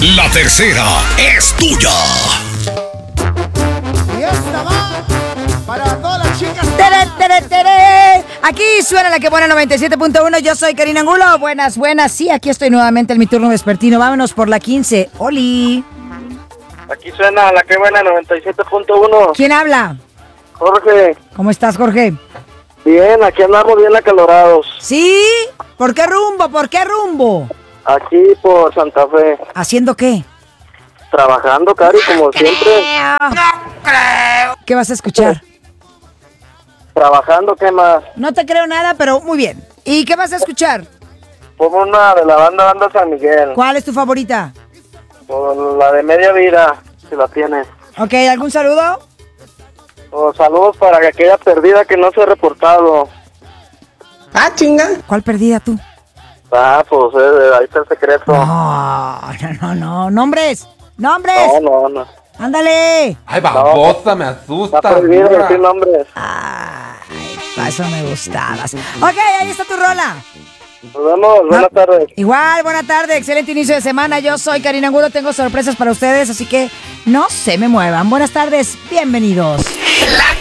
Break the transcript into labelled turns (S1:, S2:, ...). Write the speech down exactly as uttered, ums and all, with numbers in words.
S1: La tercera es tuya.
S2: Y esta va para todas las chicas.
S3: ¡Tere, tere, tere! Aquí suena la que buena noventa y siete punto uno. Yo soy Karina Angulo. Buenas, buenas. Sí, aquí estoy nuevamente en mi turno vespertino. Vámonos por la quince. ¡Oli!
S4: Aquí suena la que buena noventa y siete punto uno.
S3: ¿Quién habla?
S4: Jorge.
S3: ¿Cómo estás, Jorge?
S4: Bien, aquí andamos bien acalorados.
S3: ¿Sí? ¿Por qué rumbo? ¿Por qué rumbo?
S4: Aquí por Santa Fe.
S3: ¿Haciendo qué?
S4: Trabajando, Cari, como siempre.
S3: ¿Qué vas a escuchar?
S4: Trabajando, ¿qué más?
S3: No te creo nada, pero muy bien. ¿Y qué vas a escuchar?
S4: Pongo una de la banda Banda San Miguel.
S3: ¿Cuál es tu favorita?
S4: Por la de Media Vida, si la tienes.
S3: Ok, ¿algún saludo?
S4: O saludos para aquella perdida que no se ha reportado.
S2: Ah, chinga.
S3: ¿Cuál perdida tú?
S4: Ah, pues eh, ahí está el secreto.
S3: No, no, no, no. ¡Nombres! ¡Nombres!
S4: No, no, no.
S3: ¡Ándale!
S5: Ay, babosa, me asusta.
S4: Está prohibido
S5: dura.
S4: decir nombres.
S3: Ay, para eso me gustabas. Ok, ahí está tu rola.
S4: Nos vemos, buenas
S3: No,
S4: tardes.
S3: Igual, buena tarde, excelente inicio de semana. Yo soy Karina Angulo, tengo sorpresas para ustedes, así que no se me muevan. Buenas tardes, bienvenidos.
S1: La